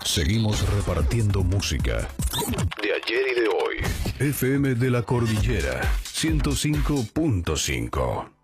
Seguimos repartiendo música de ayer y de hoy. FM de la Cordillera 105.5.